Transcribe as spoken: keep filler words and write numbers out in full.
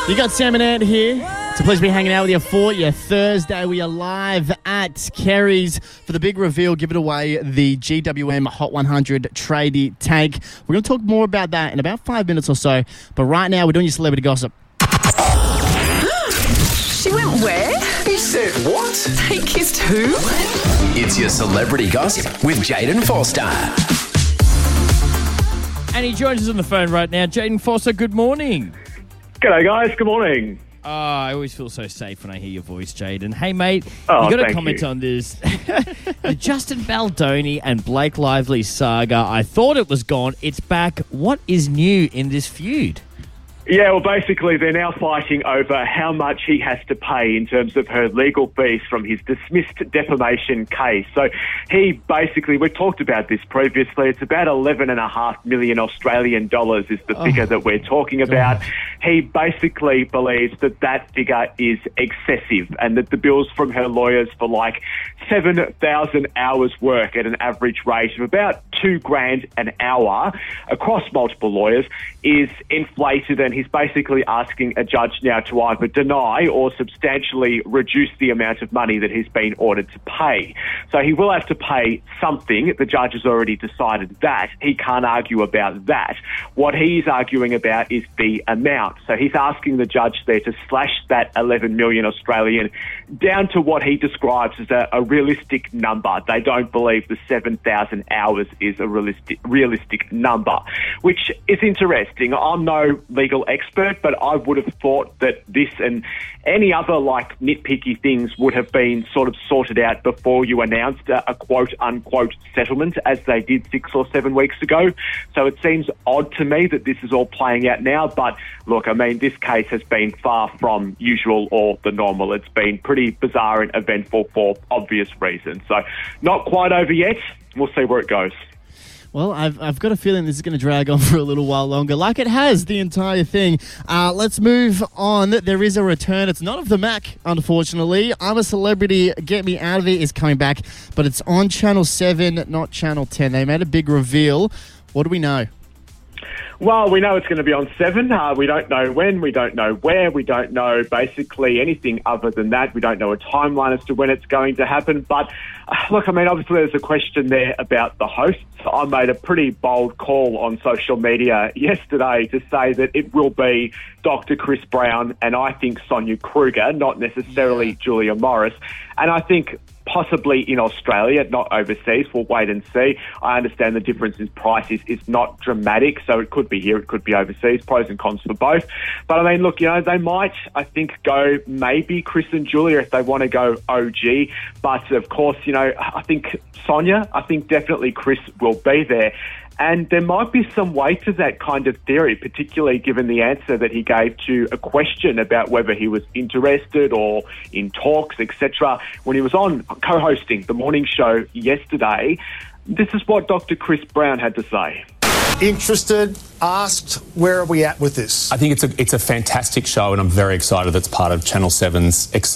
You got Sam and Ant here. It's a pleasure to be hanging out with you for your Thursday. We are live at Kerry's for the big reveal. Give it away, the G W M Hot one hundred tradie tank. We're going to talk more about that in about five minutes or so. But right now, we're doing your celebrity gossip. She went where? He said what? They kissed who? It's your celebrity gossip with Jaden Forster. And he joins us on the phone right now. Jaden Foster, good morning. G'day, guys. Good morning. Oh, I always feel so safe when I hear your voice, Jaden. Hey, mate, Oh, you got to thank comment you. on this. The Justin Baldoni and Blake Lively saga. I thought it was gone. It's back. What is new in this feud? Yeah, well, basically, they're now fighting over how much he has to pay in terms of her legal fees from his dismissed defamation case. So he basically, we've talked about this previously, it's about eleven and a half million Australian dollars is the figure Oh, that we're talking about. God. He basically believes that that figure is excessive and that the bills from her lawyers for like seven thousand hours work at an average rate of about two grand an hour across multiple lawyers is inflated, and he's basically asking a judge now to either deny or substantially reduce the amount of money that he's been ordered to pay. So he will have to pay something. The judge has already decided that. He can't argue about that. What he's arguing about is the amount. So he's asking the judge there to slash that eleven million Australian down to what he describes as a, a realistic number. They don't believe the seven thousand hours is a realistic, realistic number, which is interesting. I'm no legal expert, but I would have thought that this and any other like nitpicky things would have been sort of sorted out before you announced a, a quote-unquote settlement, as they did six or seven weeks ago. So it seems odd to me that this is all playing out now. But look, I mean, this case has been far from usual or the normal. It's been pretty bizarre and eventful for obvious reasons. So not quite over yet. We'll see where it goes. Well, I've I've got a feeling this is going to drag on for a little while longer, like it has the entire thing. Uh, let's move on. There is a return. It's not of the Mac, unfortunately. I'm a Celebrity, Get Me Out of It is coming back, but it's on Channel seven, not Channel ten. They made a big reveal. What do we know? Well, we know it's going to be on seven. Uh, we don't know when. We don't know where. We don't know basically anything other than that. We don't know a timeline as to when it's going to happen. But uh, look, I mean, obviously there's a question there about the hosts. I made a pretty bold call on social media yesterday to say that it will be Doctor Chris Brown and I think Sonia Kruger, not necessarily Julia Morris. And I think possibly in Australia, not overseas. We'll wait and see. I understand the difference in price is, is not dramatic, so it could be here, it could be overseas. Pros and cons for both. But I mean, look, you know, they might, I think, go maybe Chris and Julia if they want to go O G. But of course, you know, I think Sonia, I think definitely Chris will be there. And there might be some weight to that kind of theory, particularly given the answer that he gave to a question about whether he was interested or in talks, et cetera. When he was on co-hosting the morning show yesterday, this is what Doctor Chris Brown had to say. Interested, asked, where are we at with this? I think it's a it's a fantastic show, and I'm very excited that's part of Channel seven's exciting